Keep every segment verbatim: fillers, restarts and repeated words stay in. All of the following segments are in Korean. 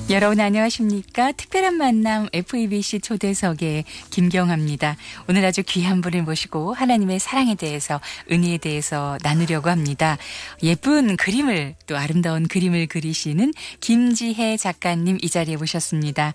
여러분 안녕하십니까? 특별한 만남 에프이비씨 초대석의 김경아입니다. 오늘 아주 귀한 분을 모시고 하나님의 사랑에 대해서, 은혜에 대해서 나누려고 합니다. 예쁜 그림을, 또 아름다운 그림을 그리시는 김지혜 작가님 이 자리에 모셨습니다.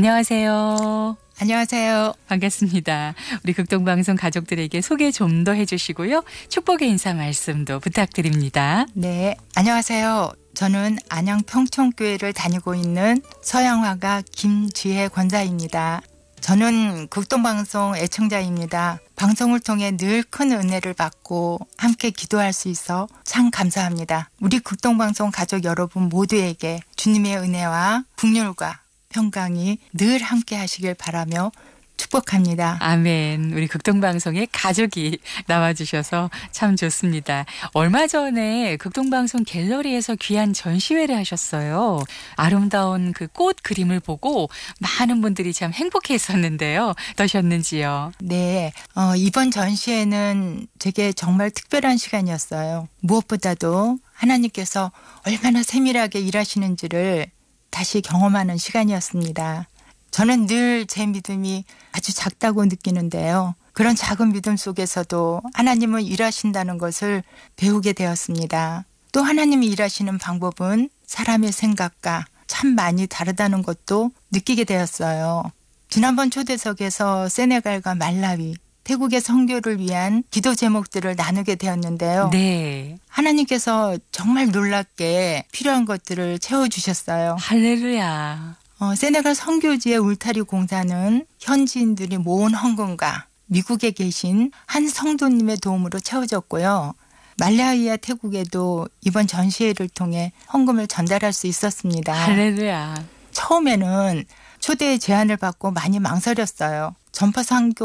안녕하세요. 안녕하세요. 반갑습니다. 우리 극동방송 가족들에게 소개 좀 더 해주시고요. 축복의 인사 말씀도 부탁드립니다. 네, 안녕하세요. 저는 안양 평촌교회를 다니고 있는 서양화가 김지혜 권사입니다. 저는 극동방송 애청자입니다. 방송을 통해 늘 큰 은혜를 받고 함께 기도할 수 있어 참 감사합니다. 우리 극동방송 가족 여러분 모두에게 주님의 은혜와 긍휼과 평강이 늘 함께 하시길 바라며 축복합니다. 아멘. 우리 극동방송에 가족이 나와주셔서 참 좋습니다. 얼마 전에 극동방송 갤러리에서 귀한 전시회를 하셨어요. 아름다운 그 꽃 그림을 보고 많은 분들이 참 행복했었는데요. 어떠셨는지요? 네, 어, 이번 전시회는 제게 정말 특별한 시간이었어요. 무엇보다도 하나님께서 얼마나 세밀하게 일하시는지를 다시 경험하는 시간이었습니다. 저는 늘 제 믿음이 아주 작다고 느끼는데요. 그런 작은 믿음 속에서도 하나님은 일하신다는 것을 배우게 되었습니다. 또 하나님이 일하시는 방법은 사람의 생각과 참 많이 다르다는 것도 느끼게 되었어요. 지난번 초대석에서 세네갈과 말라위, 태국의 선교를 위한 기도 제목들을 나누게 되었는데요. 네. 하나님께서 정말 놀랍게 필요한 것들을 채워주셨어요. 할렐루야. 어, 세네갈 선교지의 울타리 공사는 현지인들이 모은 헌금과 미국에 계신 한 성도님의 도움으로 채워졌고요. 말라위와 태국에도 이번 전시회를 통해 헌금을 전달할 수 있었습니다. 할렐루야. 처음에는 초대의 제안을 받고 많이 망설였어요. 전파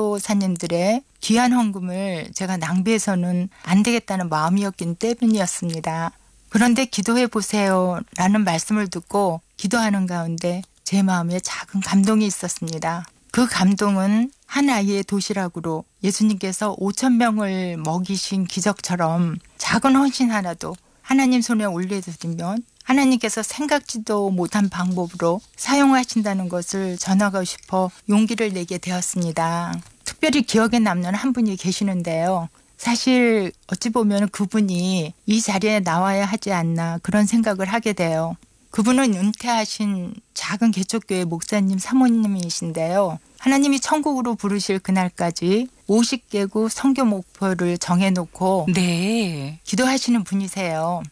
선교사님들의 귀한 헌금을 제가 낭비해서는 안 되겠다는 마음이었기 때문이었습니다. 그런데 기도해 보세요 라는 말씀을 듣고 기도하는 가운데 제 마음에 작은 감동이 있었습니다. 그 감동은 한 아이의 도시락으로 예수님께서 오천 명을 먹이신 기적처럼 작은 헌신 하나도 하나님 손에 올려드리면 하나님께서 생각지도 못한 방법으로 사용하신다는 것을 전하고 싶어 용기를 내게 되었습니다. 특별히 기억에 남는 한 분이 계시는데요. 사실 어찌 보면 그분이 이 자리에 나와야 하지 않나 그런 생각을 하게 돼요. 그분은 은퇴하신 작은 개척교회 목사님 사모님이신데요. 하나님이 천국으로 부르실 그날까지 오십 개국 선교 목표를 정해놓고 네. 기도하시는 분이세요.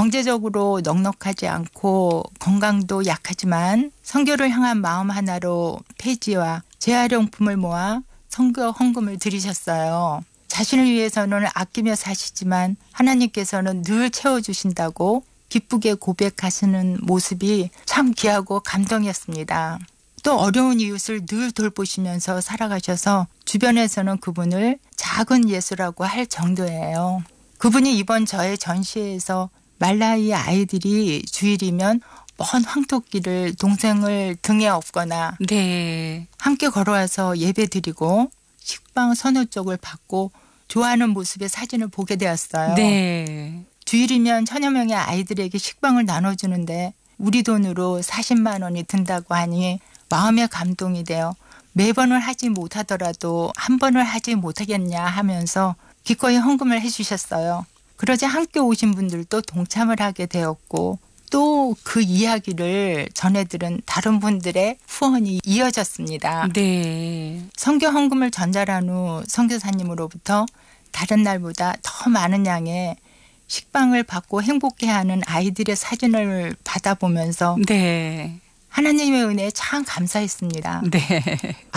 경제적으로 넉넉하지 않고 건강도 약하지만 선교를 향한 마음 하나로 폐지와 재활용품을 모아 선교 헌금을 드리셨어요. 자신을 위해서는 아끼며 사시지만 하나님께서는 늘 채워주신다고 기쁘게 고백하시는 모습이 참 귀하고 감동이었습니다. 또 어려운 이웃을 늘 돌보시면서 살아가셔서 주변에서는 그분을 작은 예수라고 할 정도예요. 그분이 이번 저의 전시회에서 말라위 아이들이 주일이면 먼 황토길을 동생을 등에 업거나 네. 함께 걸어와서 예배드리고 식빵 서너 쪽을 받고 좋아하는 모습의 사진을 보게 되었어요. 네. 주일이면 천여 명의 아이들에게 식빵을 나눠주는데 우리 돈으로 사십만 원이 든다고 하니 마음의 감동이 되어 매번을 하지 못하더라도 한 번을 하지 못하겠냐 하면서 기꺼이 헌금을 해주셨어요. 그러자 함께 오신 분들도 동참을 하게 되었고 또 그 이야기를 전해들은 다른 분들의 후원이 이어졌습니다. 네. 선교 헌금을 전달한 후 선교사님으로부터 다른 날보다 더 많은 양의 식빵을 받고 행복해하는 아이들의 사진을 받아보면서 네. 하나님의 은혜에 참 감사했습니다. 네.